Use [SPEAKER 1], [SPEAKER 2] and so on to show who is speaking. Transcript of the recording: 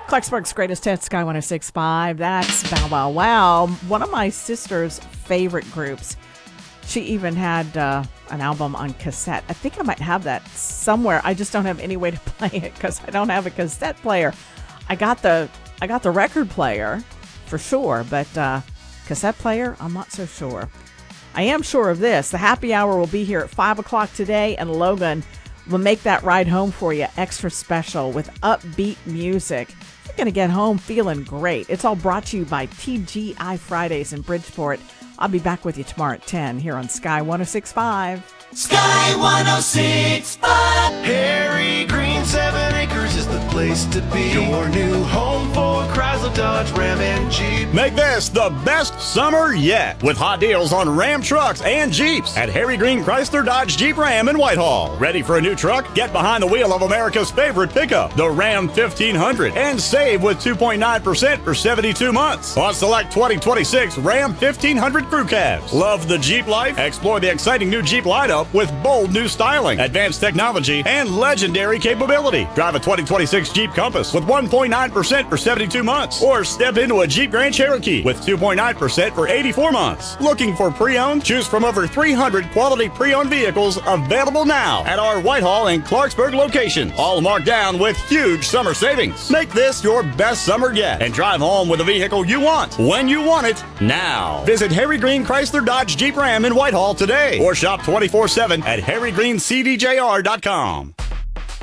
[SPEAKER 1] Clarksburg's Greatest Hits, Sky 106.5. That's Bow Wow Wow. One of my sister's favorite groups. She even had an album on cassette. I think I might have that somewhere. I just don't have any way to play it because I don't have a cassette player. I got the record player for sure, but cassette player, I'm not so sure. I am sure of this. The happy hour will be here at 5 o'clock today, and Logan will make that ride home for you extra special with upbeat music. You're going to get home feeling great. It's all brought to you by TGI Fridays in Bridgeport. I'll be back with you tomorrow at 10 here on Sky 106.5.
[SPEAKER 2] Sky 106.5. Harry Green 7 Acres is the place to be. Your new home for Chrysler, Dodge, Ram, and Jeep.
[SPEAKER 3] Make this the best summer yet with hot deals on Ram trucks and Jeeps at Harry Green Chrysler, Dodge, Jeep, Ram in Whitehall. Ready for a new truck? Get behind the wheel of America's favorite pickup, the Ram 1500, and save with 2.9% for 72 months on select 2026 Ram 1500 crew cabs. Love the Jeep life? Explore the exciting new Jeep lineup with bold new styling, advanced technology, and legendary capability. Drive a 2026 Jeep Compass with 1.9% for 72 months, or step into a Jeep Grand Cherokee with 2.9% for 84 months. Looking for pre-owned? Choose from over 300 quality pre-owned vehicles available now at our Whitehall and Clarksburg locations, all marked down with huge summer savings. Make this your best summer yet and drive home with a vehicle you want, when you want it, now. Visit Harry Green Chrysler, Dodge, Jeep, Ram in Whitehall today, or shop 24/7 at harrygreencdjr.com.